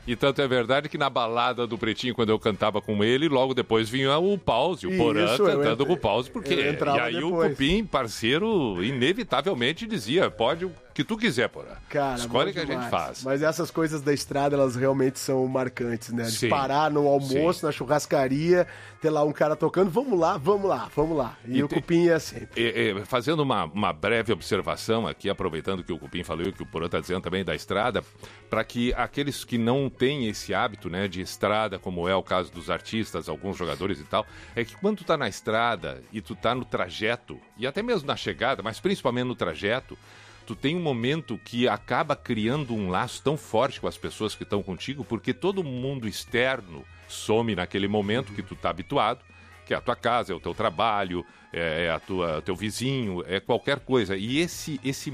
E tanto é verdade que na balada do Pretinho, quando eu cantava com ele, logo depois vinha o Pause, o Porã cantando com o Pause, porque... E aí depois. O Cupim, parceiro, inevitavelmente dizia, pode o que tu quiser, Porã. Cara, escolhe o que a gente faz. Mas essas coisas da estrada, elas realmente são marcantes, né? De Sim. parar no almoço, na churrascaria, ter lá um cara tocando, vamos lá. E o Cupim é sempre. Fazendo uma breve observação aqui, aproveitando que o Cupim falou e que o Porã está dizendo também da estrada, para que aqueles que não têm esse hábito, né, de estrada, como é o caso dos artistas, alguns jogadores e tal, é que quando tu tá na estrada e tu tá no trajeto, e até mesmo na chegada, mas principalmente no trajeto, tu tem um momento que acaba criando um laço tão forte com as pessoas que estão contigo, porque todo mundo externo some naquele momento que tu tá habituado, que é a tua casa, é o teu trabalho, é teu vizinho, é qualquer coisa. E esse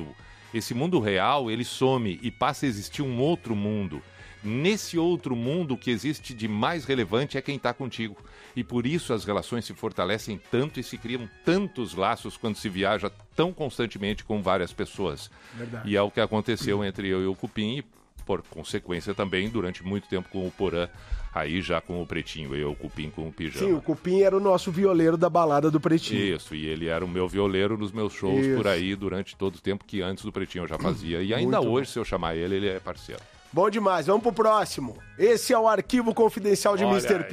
mundo real, ele some e passa a existir um outro mundo. Nesse outro mundo, o que existe de mais relevante é quem está contigo. E por isso as relações se fortalecem tanto e se criam tantos laços quando se viaja tão constantemente com várias pessoas. Verdade. E é o que aconteceu entre eu e o Cupim e, por consequência, também durante muito tempo com o Porã, aí já com o Pretinho, eu, o Cupim com o Pijama. Sim, o Cupim era o nosso violeiro da balada do Pretinho. Isso, e ele era o meu violeiro nos meus shows por aí durante todo o tempo que antes do Pretinho eu já fazia. E ainda hoje, se eu chamar ele, ele é parceiro. Bom demais, vamos pro próximo. Esse é o Arquivo Confidencial de Mr.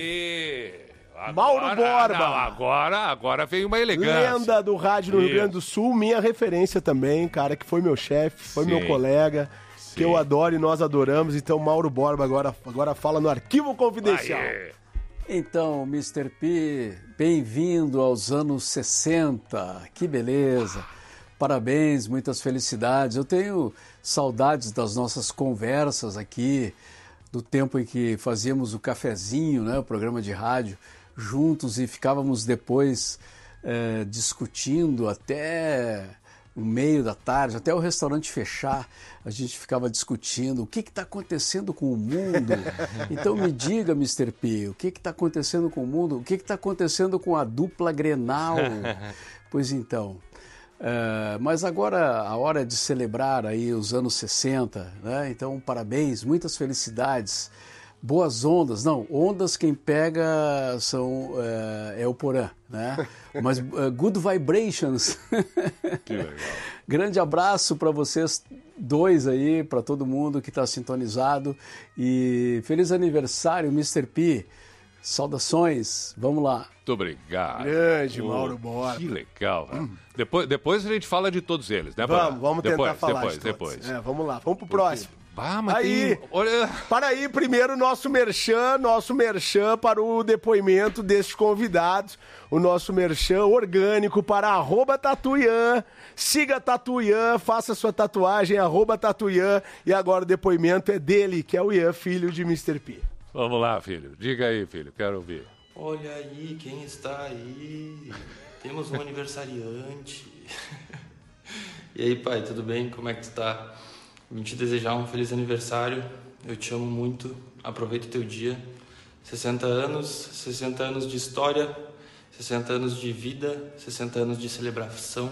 P. Mauro Borba. Não, agora veio uma elegância. Lenda do rádio no Rio Grande do Sul, minha referência também, cara, que foi meu chefe, foi meu colega, que eu adoro e nós adoramos. Então, Mauro Borba agora fala no Arquivo Confidencial. Então, Mr. P, bem-vindo aos anos 60, que beleza. Parabéns, muitas felicidades. Eu tenho saudades das nossas conversas aqui, do tempo em que fazíamos o cafezinho, né, o programa de rádio, juntos e ficávamos depois discutindo até no meio da tarde, até o restaurante fechar, a gente ficava discutindo o que está acontecendo com o mundo. Então me diga, Mr. P, o que está acontecendo com o mundo? O que está acontecendo com a dupla Grenal? Pois então... mas agora a hora de celebrar aí os anos 60, né? Então parabéns, muitas felicidades, boas ondas. Não, ondas quem pega é o Porã, né? Mas good vibrations. Que legal. Grande abraço para vocês dois aí, para todo mundo que está sintonizado e feliz aniversário, Mr. P. Saudações, vamos lá. Muito obrigado. Grande Mauro Borba. Que legal, Depois a gente fala de todos eles, né? Vamos tentar falar depois. Vamos lá, vamos pro próximo. Mas aí, olha... Para aí, primeiro nosso merchan para o depoimento destes convidados, o nosso merchan orgânico para @Tatuian, siga Tatuian, faça sua tatuagem, @Tatuian, e agora o depoimento é dele, que é o Ian, filho de Mr. P. Vamos lá, filho, diga aí, filho, quero ouvir. Olha aí, quem está aí? Temos um aniversariante. E aí, pai, tudo bem? Como é que tu tá? Vim te desejar um feliz aniversário. Eu te amo muito. Aproveita o teu dia. 60 anos de história, 60 anos de vida, 60 anos de celebração.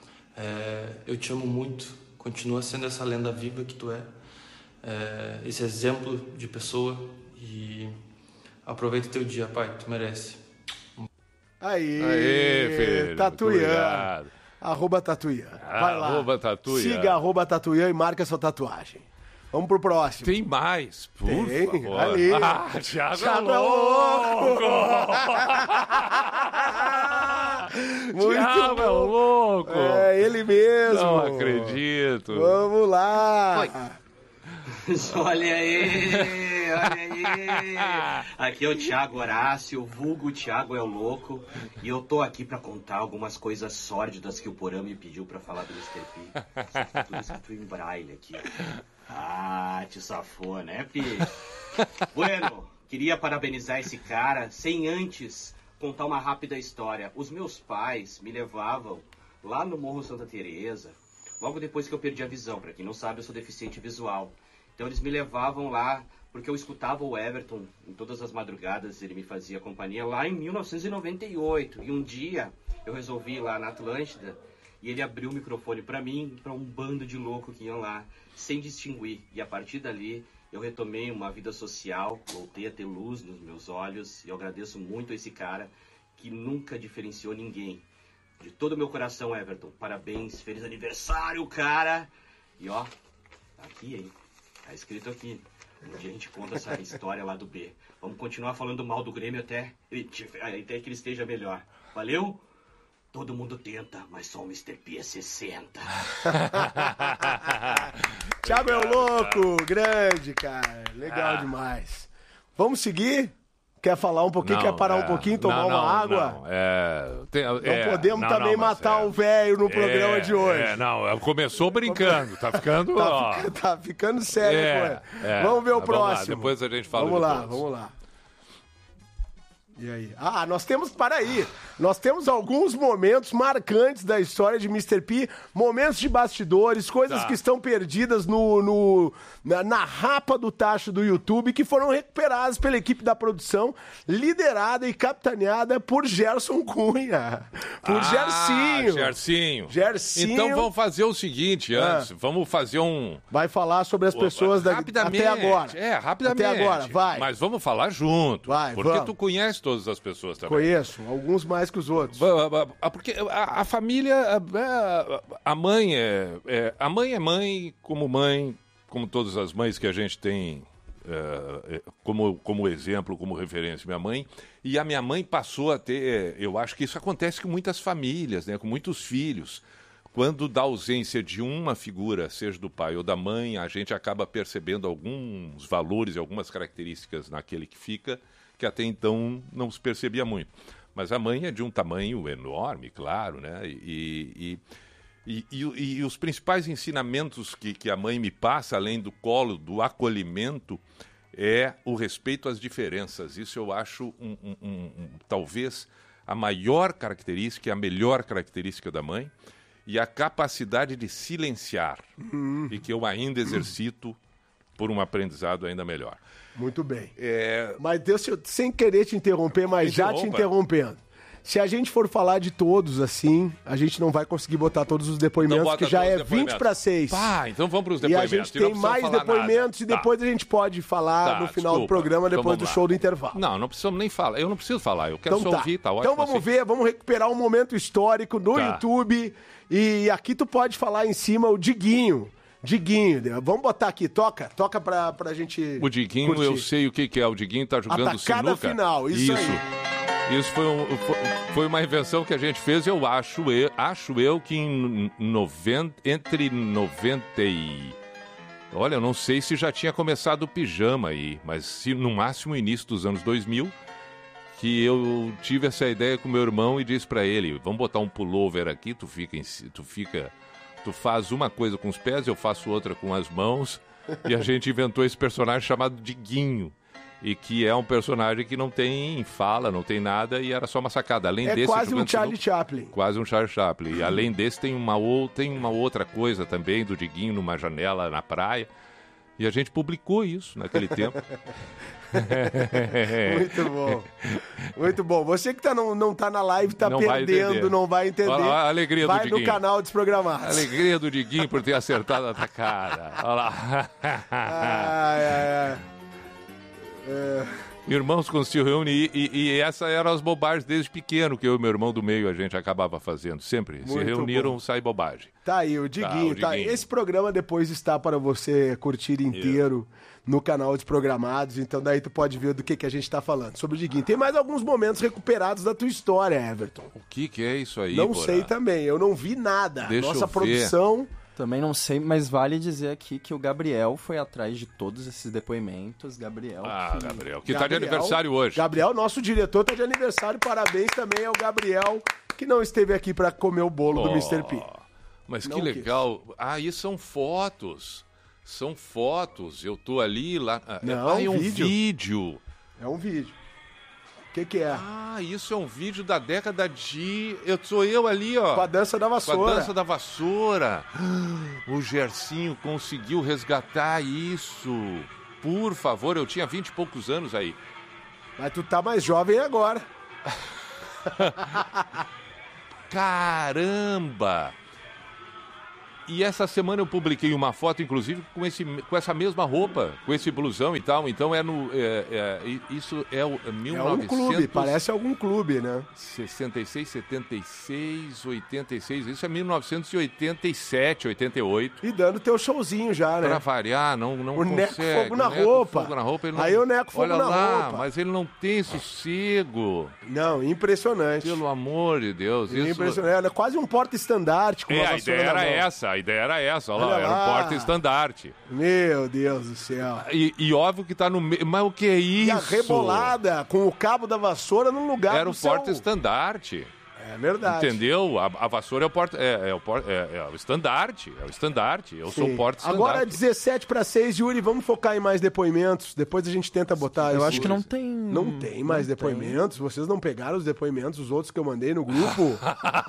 Eu te amo muito. Continua sendo essa lenda viva que tu é. Esse exemplo de pessoa. E aproveita o teu dia, pai. Tu merece. Aê, filho. Tatuian. @Tatuian. Vai lá. Tatuian. Siga @Tatuian e marca sua tatuagem. Vamos pro próximo. Tem mais, por favor. Ali. Thiago é louco! Thiago é louco! É ele mesmo. Não acredito. Vamos lá. Oi. Olha aí. Aqui é o Thiago Horácio, vulgo Thiago é o louco, e eu tô aqui pra contar algumas coisas sórdidas que o Porã me pediu pra falar do Mr. P. Só que tudo escrito em braille aqui. Te safou, né, filho? Bueno, queria parabenizar esse cara sem antes contar uma rápida história. Os meus pais me levavam lá no Morro Santa Teresa, logo depois que eu perdi a visão. Pra quem não sabe, eu sou deficiente visual. Então eles me levavam lá porque eu escutava o Everton em todas as madrugadas, ele me fazia companhia lá em 1998. E um dia eu resolvi ir lá na Atlântida e ele abriu o microfone para mim e para um bando de louco que iam lá, sem distinguir. E a partir dali eu retomei uma vida social, voltei a ter luz nos meus olhos e eu agradeço muito a esse cara que nunca diferenciou ninguém. De todo o meu coração, Everton, parabéns, feliz aniversário, cara! E ó, tá aqui, hein? Tá escrito aqui. Um dia a gente conta essa história lá do B. Vamos continuar falando mal do Grêmio até que ele esteja melhor. Valeu? Todo mundo tenta, mas só o Mr. P é 60. Thiago é o louco, grande, cara. Legal demais. Vamos seguir? Quer falar um pouquinho? Quer parar um pouquinho, tomar uma água? Não podemos também matar o velho no programa de hoje. Começou brincando, tá ficando... tá ficando sério, Vamos ver o próximo. Lá, depois a gente fala. Vamos lá. E aí? Nós temos alguns momentos marcantes da história de Mr. P, momentos de bastidores, coisas que estão perdidas na rapa do tacho do YouTube, que foram recuperadas pela equipe da produção, liderada e capitaneada por Gerson Cunha. Por Gersinho. Então vamos fazer o seguinte antes, vamos fazer Vai falar sobre as pessoas rapidamente, até agora. Rapidamente. Até agora, vai. Mas vamos falar junto, porque tu conhece todas as pessoas também. Conheço, alguns mais que os outros. Porque a família, a mãe é mãe, como todas as mães que a gente tem como exemplo, como referência, minha mãe. E a minha mãe passou a ter, eu acho que isso acontece com muitas famílias, né, com muitos filhos. Quando da ausência de uma figura, seja do pai ou da mãe, a gente acaba percebendo alguns valores e algumas características naquele que fica, que até então não se percebia muito. Mas a mãe é de um tamanho enorme, claro, né? E os principais ensinamentos que a mãe me passa, além do colo, do acolhimento, é o respeito às diferenças. Isso eu acho talvez a maior característica, a melhor característica da mãe, e a capacidade de silenciar, e que eu ainda exercito por um aprendizado ainda melhor. Muito bem. Mas Deus, sem querer te interromper, mas já te interrompendo. Se a gente for falar de todos assim, a gente não vai conseguir botar todos os depoimentos, que já é 20 para 6. Então vamos para os depoimentos. E a gente tem mais depoimentos e depois a gente pode falar no final do programa, depois do show do intervalo. Não precisamos nem falar. Eu não preciso falar, eu quero só ouvir, tá ótimo. Então vamos ver, vamos recuperar um momento histórico no YouTube. E aqui tu pode falar em cima o Diguinho, vamos botar aqui, toca pra gente o Diguinho, curtir. Eu sei o que é, o Diguinho tá jogando Atacada sinuca. Final, isso aí. Isso foi uma invenção que a gente fez, eu acho que entre 90 e... Olha, eu não sei se já tinha começado o pijama aí, mas se no máximo início dos anos 2000, que eu tive essa ideia com meu irmão e disse pra ele, vamos botar um pullover aqui, tu faz uma coisa com os pés, eu faço outra com as mãos, e a gente inventou esse personagem chamado Diguinho, e que é um personagem que não tem fala, não tem nada, e era só uma sacada. Além desse, quase um Charlie Chaplin. Quase um Charlie Chaplin. E além desse tem uma outra coisa também do Diguinho numa janela na praia, e a gente publicou isso naquele tempo. Muito bom. Muito bom. Você que não tá na live tá perdendo, não vai entender. Olha lá, a alegria do Diguinho. Vai no canal Desprogramados. A alegria do Diguinho por ter acertado a tacada. Olha lá. Irmãos quando se reúnem e essas eram as bobagens desde pequeno que eu e meu irmão do meio a gente acabava fazendo. Sempre. Se reuniram, sai bobagem. Tá aí, o Diguinho. Esse programa depois está para você curtir inteiro no canal Desprogramados. Então daí tu pode ver do que a gente tá falando. Sobre o Diguinho. Tem mais alguns momentos recuperados da tua história, Everton. O que é isso aí, Não sei também. Eu não vi nada. Deixa Nossa produção... Também não sei, mas vale dizer aqui que o Gabriel foi atrás de todos esses depoimentos. Gabriel, que tá de aniversário hoje. Gabriel, nosso diretor, tá de aniversário. Parabéns também ao Gabriel, que não esteve aqui para comer o bolo do Mr. P. Mas não que legal. Isso são fotos. São fotos. Eu tô ali lá. Não, é um vídeo. É um vídeo. O que é? Isso é um vídeo da década de... Sou eu ali, ó. Com a dança da vassoura. Com a dança da vassoura. O Gersinho conseguiu resgatar isso. Por favor, eu tinha 20 e poucos anos aí. Mas tu tá mais jovem agora. Caramba! E essa semana eu publiquei uma foto, inclusive, com essa mesma roupa, com esse blusão e tal. Então isso é o 1900... É um clube, parece algum clube, né? 66, 76, 86, isso é 1987, 88. E dando teu showzinho já, né? Pra variar, não o consegue. Neco Fogo na roupa. Fogo na roupa, ele não... Aí o Neco Fogo Olha na lá, roupa. mas ele não tem sossego. Não, impressionante. Pelo amor de Deus. Isso... Impressionante. É quase um porta-estandarte com uma a ideia era essa. Olha lá, era um porta-estandarte. Meu Deus do céu. E óbvio que tá no meio. Mas o que é isso? E a rebolada com o cabo da vassoura num lugar era o porta-estandarte. É verdade. Entendeu? A vassoura é o estandarte. É o estandarte. Eu sou o porta-estandarte. Agora 17:06, Yuri, vamos focar em mais depoimentos. Depois a gente tenta botar. Eu acho que não tem. Não tem mais depoimentos. Vocês não pegaram os depoimentos, os outros que eu mandei no grupo?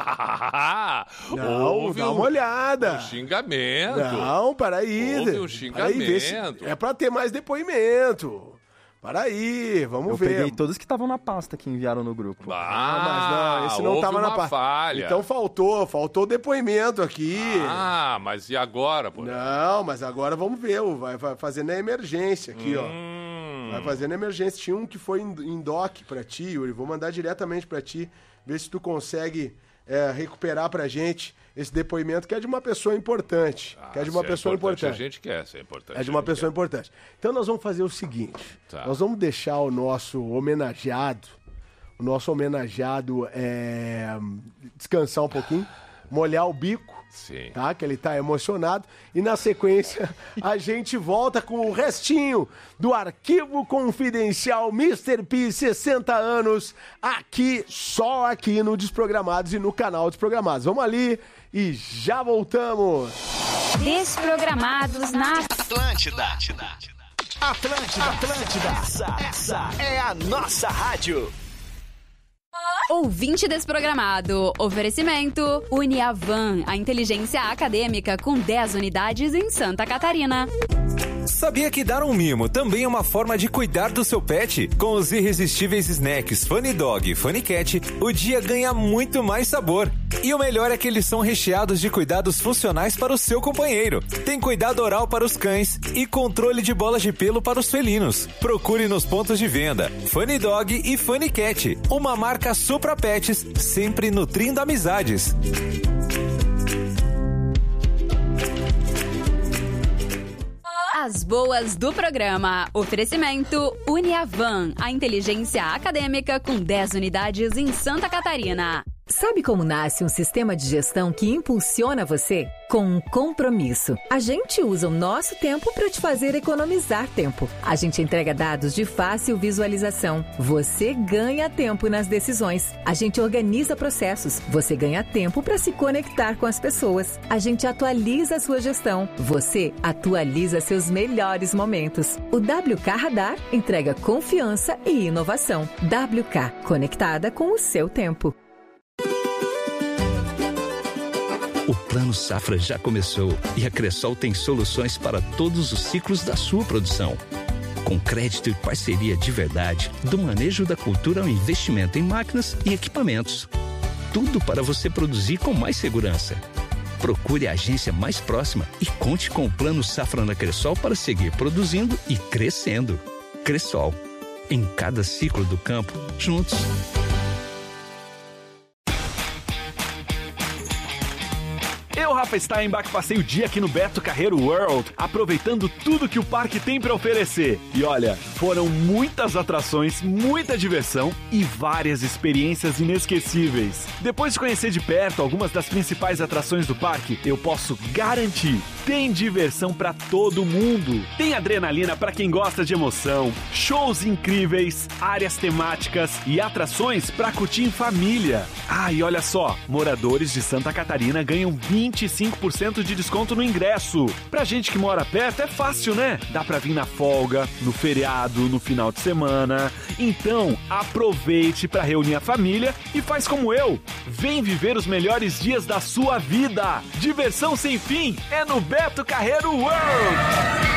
Não, dá uma olhada. Um xingamento. Não, peraí. Houve um xingamento. É pra ter mais depoimento. Para aí, vamos ver. Eu peguei todos que estavam na pasta que enviaram no grupo. Mas não, esse não estava na pasta. Falha. Então faltou depoimento aqui. Mas e agora, pô? Não, mas agora vamos ver, vai fazer na emergência aqui, ó. Vai fazer na emergência. Tinha um que foi em doc pra ti, Yuri, vou mandar diretamente pra ti, ver se tu consegue recuperar pra gente esse depoimento, que é de uma pessoa importante. A gente quer ser importante. É de uma pessoa importante. Então nós vamos fazer o seguinte. Nós vamos deixar o nosso homenageado descansar um pouquinho, molhar o bico. Sim. Tá? Que ele tá emocionado. E na sequência a gente volta com o restinho do Arquivo Confidencial Mr. P, 60 anos, só aqui no Desprogramados e no canal Desprogramados. Vamos ali e já voltamos. Desprogramados na Atlântida. Essa é a nossa rádio. Ouvinte desprogramado. Oferecimento Uniavan, a inteligência acadêmica com 10 unidades em Santa Catarina. Sabia que dar um mimo também é uma forma de cuidar do seu pet? Com os irresistíveis snacks Funny Dog e Funny Cat, o dia ganha muito mais sabor. E o melhor é que eles são recheados de cuidados funcionais para o seu companheiro. Tem cuidado oral para os cães e controle de bolas de pelo para os felinos. Procure nos pontos de venda Funny Dog e Funny Cat, uma marca Supra Pets, sempre nutrindo amizades. As boas do programa. Oferecimento Uniavan, a inteligência acadêmica com 10 unidades em Santa Catarina. Sabe como nasce um sistema de gestão que impulsiona você? Com um compromisso. A gente usa o nosso tempo para te fazer economizar tempo. A gente entrega dados de fácil visualização. Você ganha tempo nas decisões. A gente organiza processos. Você ganha tempo para se conectar com as pessoas. A gente atualiza a sua gestão. Você atualiza seus melhores momentos. O WK Radar entrega confiança e inovação. WK, conectada com o seu tempo. O Plano Safra já começou e a Cressol tem soluções para todos os ciclos da sua produção. Com crédito e parceria de verdade, do manejo da cultura ao investimento em máquinas e equipamentos. Tudo para você produzir com mais segurança. Procure a agência mais próxima e conte com o Plano Safra na Cressol para seguir produzindo e crescendo. Cressol. Em cada ciclo do campo, juntos. Eu, Rafa Steinbach, passei o dia aqui no Beto Carreiro World, aproveitando tudo que o parque tem para oferecer. E olha, foram muitas atrações, muita diversão e várias experiências inesquecíveis. Depois de conhecer de perto algumas das principais atrações do parque, eu posso garantir, tem diversão para todo mundo. Tem adrenalina para quem gosta de emoção, shows incríveis, áreas temáticas e atrações para curtir em família. E olha só, moradores de Santa Catarina ganham 25% de desconto no ingresso. Pra gente que mora perto é fácil, né? Dá pra vir na folga, no feriado, no final de semana. Então, aproveite pra reunir a família e faz como eu. Vem viver os melhores dias da sua vida. Diversão sem fim é no Beto Carreiro World.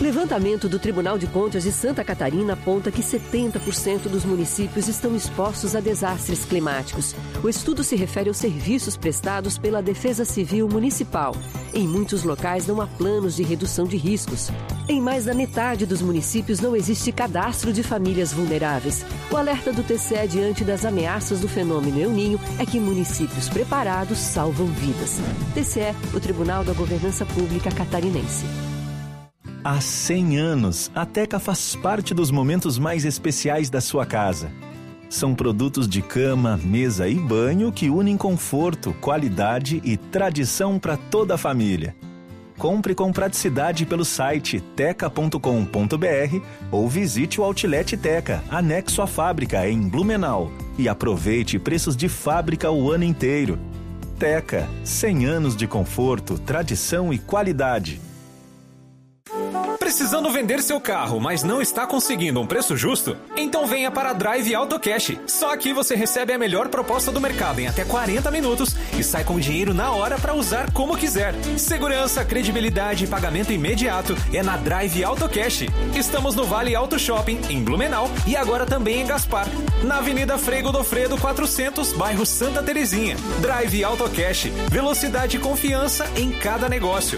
Levantamento do Tribunal de Contas de Santa Catarina aponta que 70% dos municípios estão expostos a desastres climáticos. O estudo se refere aos serviços prestados pela Defesa Civil Municipal. Em muitos locais não há planos de redução de riscos. Em mais da metade dos municípios não existe cadastro de famílias vulneráveis. O alerta do TCE diante das ameaças do fenômeno El Niño é que municípios preparados salvam vidas. TCE, o Tribunal da Governança Pública Catarinense. Há 100 anos, a Teca faz parte dos momentos mais especiais da sua casa. São produtos de cama, mesa e banho que unem conforto, qualidade e tradição para toda a família. Compre com praticidade pelo site teca.com.br ou visite o Outlet Teca, anexo à fábrica em Blumenau. E aproveite preços de fábrica o ano inteiro. Teca, 100 anos de conforto, tradição e qualidade. Precisando vender seu carro, mas não está conseguindo um preço justo? Então venha para a Drive Auto Cash. Só aqui você recebe a melhor proposta do mercado em até 40 minutos e sai com o dinheiro na hora para usar como quiser. Segurança, credibilidade e pagamento imediato é na Drive Auto Cash. Estamos no Vale Auto Shopping, em Blumenau, e agora também em Gaspar, na Avenida Frei Godofredo 400, bairro Santa Terezinha. Drive Auto Cash. Velocidade e confiança em cada negócio.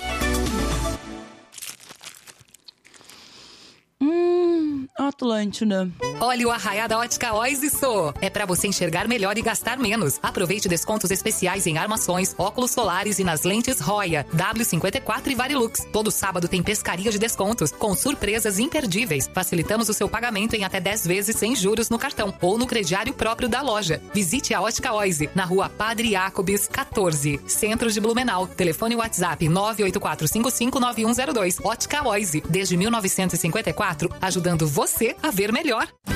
Atlântida. Olha o Arraiá da Ótica Oise Sô. É pra você enxergar melhor e gastar menos. Aproveite descontos especiais em armações, óculos solares e nas lentes Roya, W54 e Varilux. Todo sábado tem pescaria de descontos, com surpresas imperdíveis. Facilitamos o seu pagamento em até 10 vezes sem juros no cartão ou no crediário próprio da loja. Visite a Ótica Oise, na rua Padre Jacobs, 14, Centro de Blumenau. Telefone WhatsApp 984559102. Ótica Oise, desde 1954, ajudando você a ver melhor.